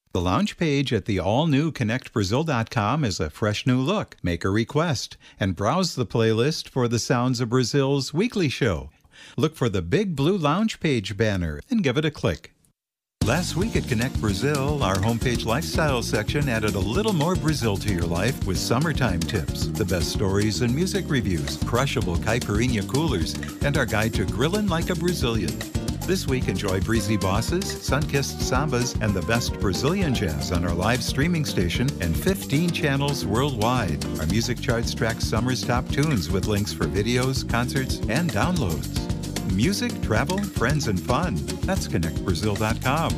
The lounge page at the all-new ConnectBrazil.com is a fresh new look. Make a request and browse the playlist for the Sounds of Brazil's weekly show. Look for the big blue lounge page banner and give it a click. Last week at Connect Brazil, our homepage lifestyle section added a little more Brazil to your life with summertime tips, the best stories and music reviews, crushable caipirinha coolers, and our guide to grilling like a Brazilian. This week, enjoy breezy bosses, sun-kissed sambas, and the best Brazilian jazz on our live streaming station and 15 channels worldwide. Our music charts track summer's top tunes with links for videos, concerts, and downloads. Music, travel, friends, and fun. That's ConnectBrazil.com.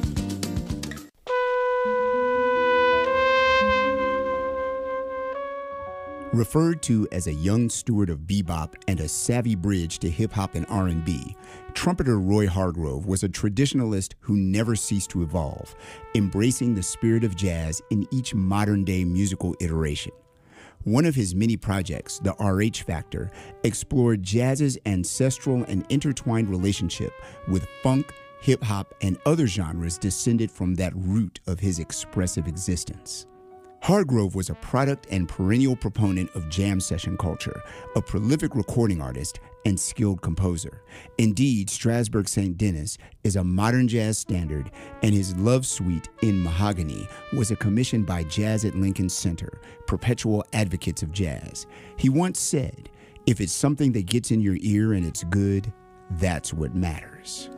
Referred to as a young steward of bebop and a savvy bridge to hip-hop and R&B, trumpeter Roy Hargrove was a traditionalist who never ceased to evolve, embracing the spirit of jazz in each modern-day musical iteration. One of his many projects, The RH Factor, explored jazz's ancestral and intertwined relationship with funk, hip-hop, and other genres descended from that root of his expressive existence. Hargrove was a product and perennial proponent of jam session culture, a prolific recording artist, and skilled composer. Indeed, Strasbourg St. Denis is a modern jazz standard, and his Love Suite in Mahogany was a commission by Jazz at Lincoln Center, perpetual advocates of jazz. He once said, "If it's something that gets in your ear and it's good, that's what matters."